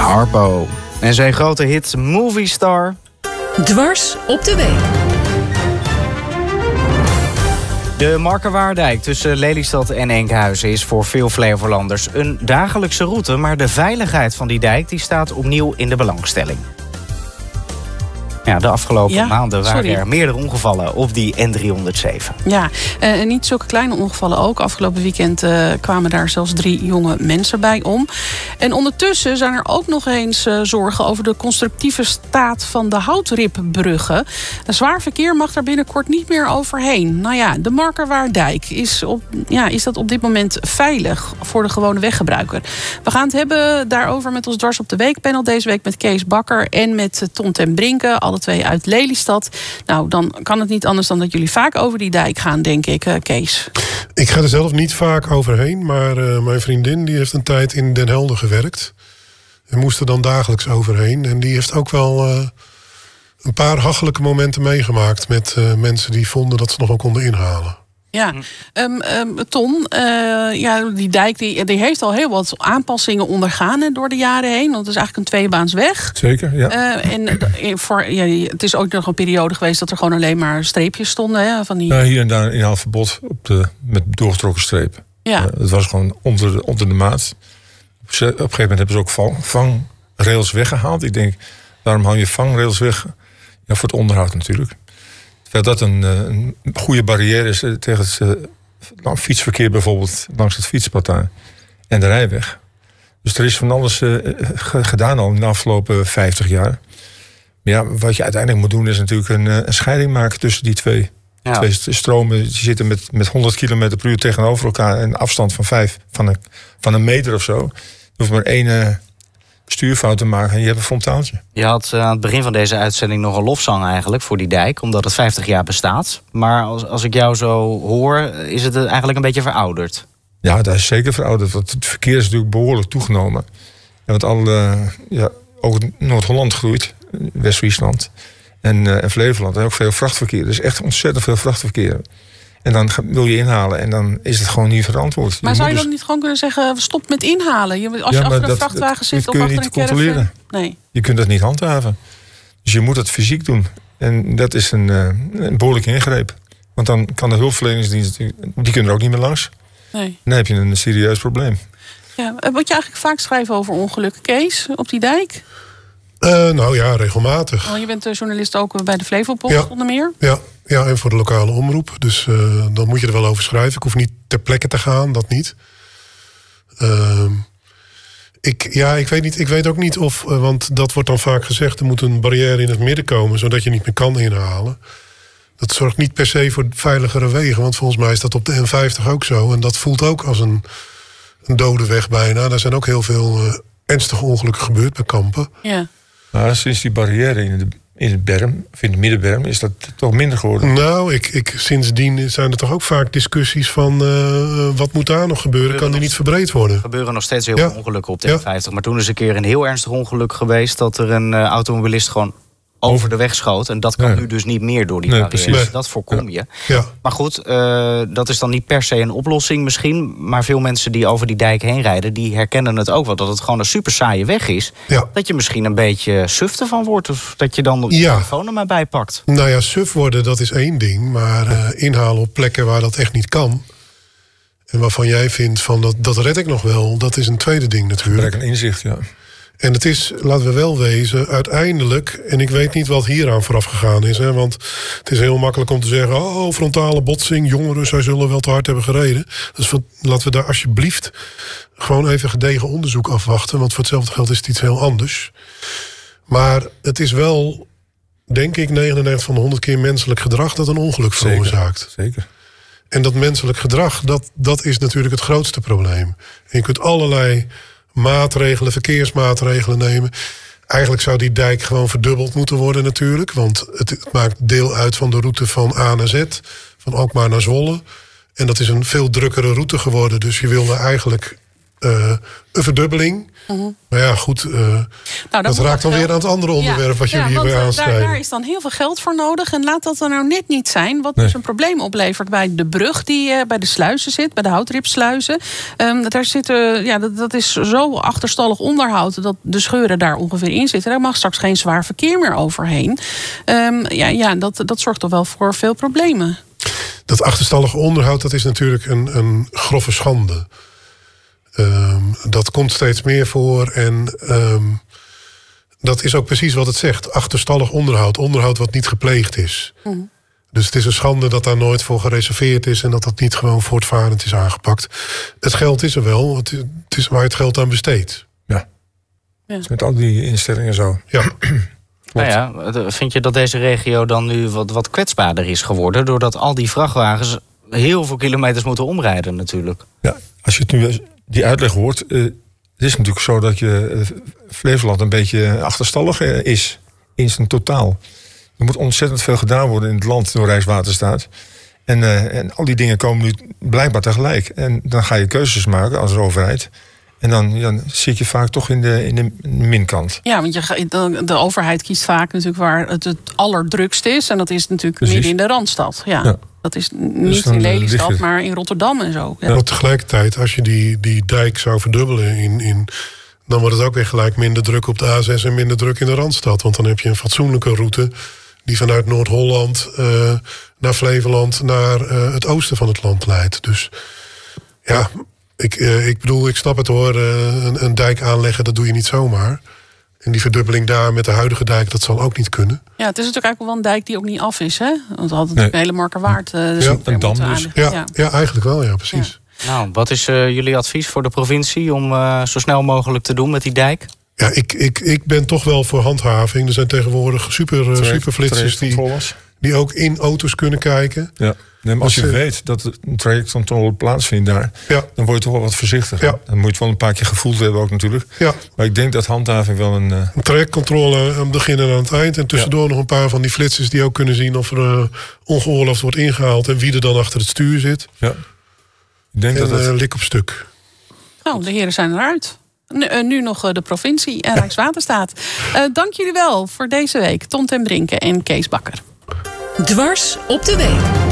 Harpo. En zijn grote hit Movie Star. Dwars op de week. De Markerwaardijk tussen Lelystad en Enkhuizen is voor veel Flevolanders een dagelijkse route. Maar de veiligheid van die dijk die staat opnieuw in de belangstelling. Ja, de afgelopen maanden waren er meerdere ongevallen op die N307. Ja, en niet zulke kleine ongevallen ook. Afgelopen weekend kwamen daar zelfs 3 jonge mensen bij om. En ondertussen zijn er ook nog eens zorgen over de constructieve staat van de houtripbruggen. Zwaar verkeer mag daar binnenkort niet meer overheen. Nou ja, de Markerwaardijk is dat op dit moment veilig voor de gewone weggebruiker. We gaan het hebben daarover met ons Dwars op de Week panel. Deze week met Kees Bakker en met Ton ten Brinke. Alle 2 uit Lelystad. Nou, dan kan het niet anders dan dat jullie vaak over die dijk gaan, denk ik, Kees. Ik ga er zelf niet vaak overheen, maar mijn vriendin die heeft een tijd in Den Helder gewerkt. En moest er dan dagelijks overheen. En die heeft ook wel een paar hachelijke momenten meegemaakt met mensen die vonden dat ze nog wel konden inhalen. Ja, Ton, die dijk die heeft al heel wat aanpassingen ondergaan door de jaren heen. Want het is eigenlijk een 2-baansweg. Zeker, ja. Het is ook nog een periode geweest dat er gewoon alleen maar streepjes stonden. Hè, van die... Hier en daar een inhaalverbod met doorgetrokken strepen. Ja. Het was gewoon onder de maat. Op een gegeven moment hebben ze ook vangrails weggehaald. Ik denk, waarom hou je vangrails weg? Ja, voor het onderhoud natuurlijk. Terwijl dat een goede barrière is tegen het fietsverkeer bijvoorbeeld langs het fietspad daar en de rijweg. Dus er is van alles gedaan al in de afgelopen 50 jaar. Maar ja, wat je uiteindelijk moet doen is natuurlijk een scheiding maken tussen die twee stromen. Die zitten met 100 km per uur tegenover elkaar en een afstand van een meter of zo. Je hoeft maar 1 stuurfout te maken en je hebt een frontaaltje. Je had aan het begin van deze uitzending nog een lofzang eigenlijk voor die dijk, omdat het 50 jaar bestaat. Maar als ik jou zo hoor, is het eigenlijk een beetje verouderd. Ja, dat is zeker verouderd, want het verkeer is natuurlijk behoorlijk toegenomen. En want ook Noord-Holland groeit, West-Friesland en Flevoland en ook veel vrachtverkeer. Er is echt ontzettend veel vrachtverkeer. En dan wil je inhalen en dan is het gewoon niet verantwoord. Maar zou je dan niet gewoon kunnen zeggen, stop met inhalen? Als je achter een vrachtwagen zit of achter een caravan? Nee. Je kunt dat niet handhaven. Dus je moet het fysiek doen. En dat is een behoorlijke ingreep. Want dan kan de hulpverleningsdienst, die kunnen er ook niet meer langs. Nee. Dan heb je een serieus probleem. Ja, wat je eigenlijk vaak schrijft over ongelukken, Kees, op die dijk? Nou ja, regelmatig. Je bent journalist ook bij de Flevopost onder meer. Ja, en voor de lokale omroep. Dus dan moet je er wel over schrijven. Ik hoef niet ter plekke te gaan, dat niet. Ik weet niet. Ik weet ook niet of, want dat wordt dan vaak gezegd, er moet een barrière in het midden komen, zodat je niet meer kan inhalen. Dat zorgt niet per se voor veiligere wegen, want volgens mij is dat op de N50 ook zo. En dat voelt ook als een dode weg bijna. Daar zijn ook heel veel ernstige ongelukken gebeurd bij Kampen. Ja. Maar sinds die barrière in het berm, of in de middenberm, is dat toch minder geworden? Nou, sindsdien zijn er toch ook vaak discussies van wat moet daar nog gebeuren? Kan die niet verbreed worden? Er gebeuren nog steeds heel veel ongelukken op de N50. Maar toen is een keer een heel ernstig ongeluk geweest dat er een automobilist gewoon over de weg schoot. En dat kan nu dus niet meer door die barrière. Dus dat voorkom je. Ja. Maar goed, dat is dan niet per se een oplossing misschien. Maar veel mensen die over die dijk heen rijden, die herkennen het ook wel. Dat het gewoon een super saaie weg is. Ja. Dat je misschien een beetje suf ervan wordt. Of dat je dan je telefoon er maar bij pakt. Nou ja, suf worden, dat is één ding. Maar inhalen op plekken waar dat echt niet kan. En waarvan jij vindt van dat red ik nog wel. Dat is een tweede ding natuurlijk. Gebrek aan inzicht, ja. En het is, laten we wel wezen, uiteindelijk, en ik weet niet wat hieraan vooraf gegaan is, hè, want het is heel makkelijk om te zeggen, frontale botsing, jongeren, zij zullen wel te hard hebben gereden. Dus laten we daar alsjeblieft gewoon even gedegen onderzoek afwachten, want voor hetzelfde geld is het iets heel anders. Maar het is wel, denk ik, 99 van de 100 keer menselijk gedrag dat een ongeluk veroorzaakt. Zeker. En dat menselijk gedrag, dat is natuurlijk het grootste probleem. En je kunt allerlei verkeersmaatregelen nemen. Eigenlijk zou die dijk gewoon verdubbeld moeten worden natuurlijk. Want het maakt deel uit van de route van A naar Z. Van Alkmaar naar Zwolle. En dat is een veel drukkere route geworden. Dus je wil er eigenlijk een verdubbeling. Maar ja, goed, dat raakt dan weer aan het andere onderwerp wat jullie hierbij aansnijden. Daar is dan heel veel geld voor nodig. En laat dat er nou net niet zijn. Wat dus een probleem oplevert bij de brug die bij de sluizen zit. Bij de houtripsluizen. Daar zitten, dat is zo achterstallig onderhoud dat de scheuren daar ongeveer in zitten. Daar mag straks geen zwaar verkeer meer overheen. Dat zorgt toch wel voor veel problemen. Dat achterstallige onderhoud, dat is natuurlijk een grove schande. Dat komt steeds meer voor en dat is ook precies wat het zegt. Achterstallig onderhoud wat niet gepleegd is. Dus het is een schande dat daar nooit voor gereserveerd is en dat dat niet gewoon voortvarend is aangepakt. Het geld is er wel, het is waar je het geld aan besteedt. Ja. Met al die instellingen zo. Ja. Vind je dat deze regio dan nu wat kwetsbaarder is geworden, doordat al die vrachtwagens heel veel kilometers moeten omrijden natuurlijk? Ja, als je het nu die uitleg hoort, het is natuurlijk zo dat je Flevoland een beetje achterstallig is in zijn totaal. Er moet ontzettend veel gedaan worden in het land door Rijkswaterstaat. En al die dingen komen nu blijkbaar tegelijk. En dan ga je keuzes maken als overheid. En dan zit je vaak toch in de minkant. Ja, want de overheid kiest vaak natuurlijk waar het allerdrukst is. En dat is natuurlijk midden in de Randstad. Ja. Dat is niet in Lelystad, maar in Rotterdam en zo. Ja. Maar tegelijkertijd, als je die dijk zou verdubbelen, dan wordt het ook weer gelijk minder druk op de A6 en minder druk in de Randstad. Want dan heb je een fatsoenlijke route die vanuit Noord-Holland naar Flevoland naar het oosten van het land leidt. Dus ja, ik bedoel, ik snap het hoor. Een dijk aanleggen, dat doe je niet zomaar. En die verdubbeling daar met de huidige dijk, dat zal ook niet kunnen. Ja, het is natuurlijk eigenlijk wel een dijk die ook niet af is, hè? Want we hadden natuurlijk een hele Markerwaard. Een dam dus. Ja, eigenlijk wel, ja, precies. Ja. Nou, wat is jullie advies voor de provincie om zo snel mogelijk te doen met die dijk? Ja, ik ben toch wel voor handhaving. Er zijn tegenwoordig super flitsers die ook in auto's kunnen kijken. Ja. Nee, maar als je weet dat een trajectcontrole plaatsvindt daar, dan word je toch wel wat voorzichtiger. Ja. Dan moet je het wel een paar keer gevoeld hebben ook natuurlijk. Ja. Maar ik denk dat handhaving wel een trajectcontrole aan het begin en aan het eind. En tussendoor nog een paar van die flitsers die ook kunnen zien of er ongeoorloofd wordt ingehaald en wie er dan achter het stuur zit. Ja. Ik denk dat lik op stuk. Nou, de heren zijn eruit. Nu nog de provincie en Rijkswaterstaat. Dank jullie wel voor deze week. Ton ten Brinke en Kees Bakker. Dwars op de week.